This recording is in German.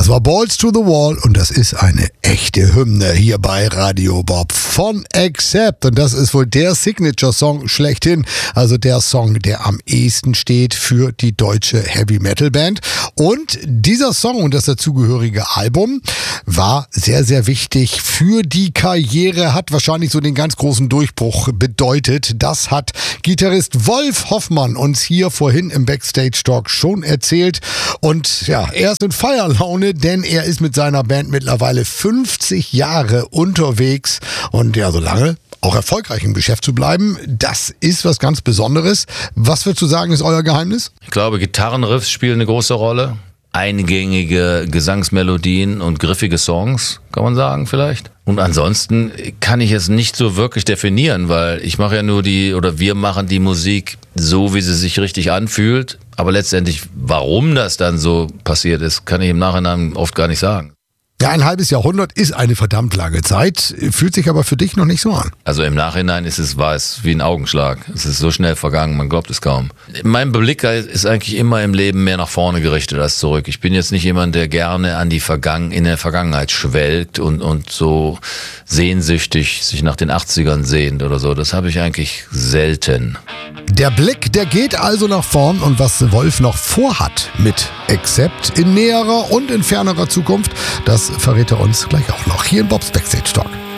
Das war Balls to the Wall und das ist eine echte Hymne hier bei Radio Bob von Accept. Und das ist wohl der Signature-Song schlechthin, also der Song, der am ehesten steht für die deutsche Heavy-Metal-Band. Und dieser Song und das dazugehörige Album war sehr, sehr wichtig für die Karriere, hat wahrscheinlich so den ganz großen Durchbruch bedeutet. Das hat Gitarrist Wolf Hoffmann uns hier vorhin im Backstage-Talk schon erzählt. Und ja, er ist in Feierlaune, denn er ist mit seiner Band mittlerweile 50 Jahre unterwegs und ja, so lange auch erfolgreich im Geschäft zu bleiben, das ist was ganz Besonderes. Was würdest du sagen, ist euer Geheimnis? Ich glaube, Gitarrenriffs spielen eine große Rolle. Eingängige Gesangsmelodien und griffige Songs, kann man sagen vielleicht. Und ansonsten kann ich es nicht so wirklich definieren, weil ich mache ja nur wir machen die Musik so, wie sie sich richtig anfühlt. Aber letztendlich, warum das dann so passiert ist, kann ich im Nachhinein oft gar nicht sagen. Ja, ein halbes Jahrhundert ist eine verdammt lange Zeit, fühlt sich aber für dich noch nicht so an. Also im Nachhinein war es wie ein Augenschlag. Es ist so schnell vergangen, man glaubt es kaum. Mein Blick ist eigentlich immer im Leben mehr nach vorne gerichtet als zurück. Ich bin jetzt nicht jemand, der gerne in der Vergangenheit schwelgt und so sehnsüchtig sich nach den 80ern sehnt oder so. Das habe ich eigentlich selten. Der Blick, der geht also nach vorn und was Wolf noch vorhat mit Accept in näherer und in fernerer Zukunft, das verrät er uns gleich auch noch hier in Bobs Backstage Talk.